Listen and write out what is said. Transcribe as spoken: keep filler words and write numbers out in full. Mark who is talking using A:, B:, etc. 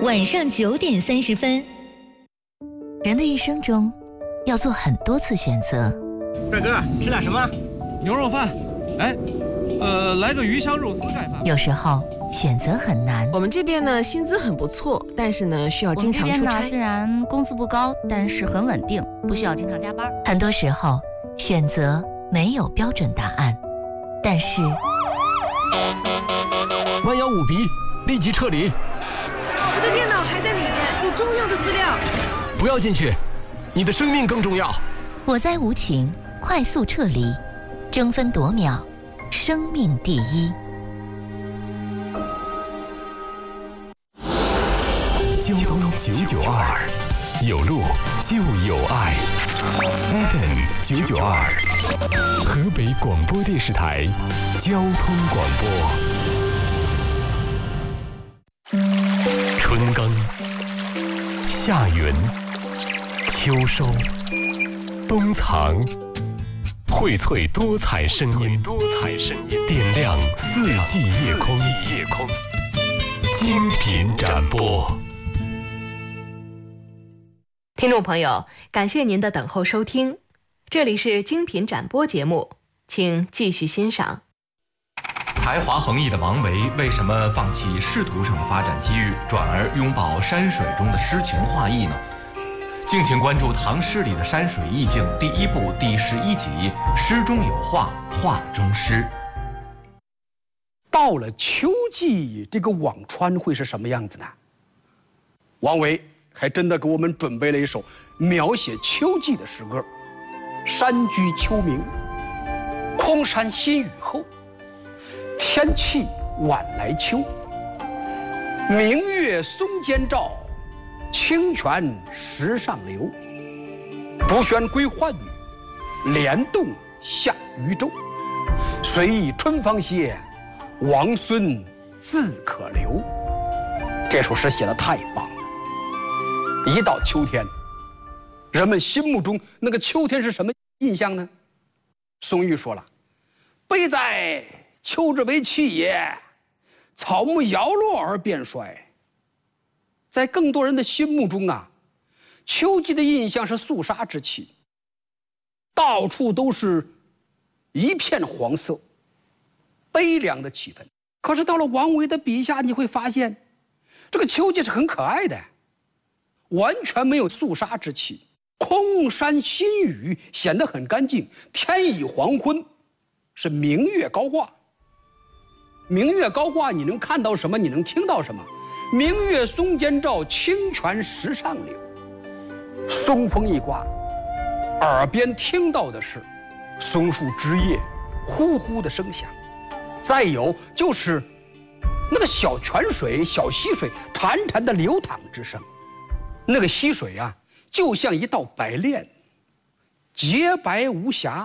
A: 晚上九点三十分。
B: 人的一生中，要做很多次选择。
C: 帅哥，吃点什么？
D: 牛肉饭。哎，呃，来个鱼香肉丝盖饭。
B: 有时候选择很难。
E: 我们这边呢，薪资很不错，但是呢，需要经常出差。
B: 我们这边呢，虽然工资不高，但是很稳定，不需要经常加班。很多时候，选择没有标准答案，但是
F: 万幺五 B， 立即撤离。
E: 我的电脑还在里面，有重要的资料。
F: 不要进去，你的生命更重要。
B: 火灾无情，快速撤离，争分夺秒，生命第一。
G: 交通九九二，有路就有爱。F M 九九二，河北广播电视台交通广播。春耕、夏耘、秋收、冬藏，荟萃多彩声音，多彩声音点亮四季夜空，夜空精品展播。
H: 听众朋友，感谢您的等候收听，这里是精品展播节目，请继续欣赏。
I: 才华横溢的王维为什么放弃仕途上的发展机遇，转而拥抱山水中的诗情画意呢？敬请关注唐诗里的山水意境第一部第十一集《诗中有画，画中诗》。
J: 到了秋季，这个辋川会是什么样子呢？王维还真的给我们准备了一首描写秋季的诗歌。山居秋明，空山新雨后，天气晚来秋。明月松间照，清泉石上流。竹喧归浣女，莲动下渔舟。随意春芳歇，王孙自可留。这首诗写得太棒了。一到秋天，人们心目中那个秋天是什么印象呢？宋玉说了：“悲哉，秋之为气也，草木摇落而变衰。”在更多人的心目中啊，秋季的印象是肃杀之气，到处都是一片黄色，悲凉的气氛。可是到了王维的笔下，你会发现，这个秋季是很可爱的，完全没有肃杀之气。空山新雨显得很干净，天已黄昏，是明月高挂。明月高挂，你能看到什么？你能听到什么？明月松间照，清泉石上流。松风一刮，耳边听到的是松树枝叶呼呼的声响，再有就是那个小泉水、小溪水潺潺的流淌之声。那个溪水啊，就像一道白练，洁白无瑕，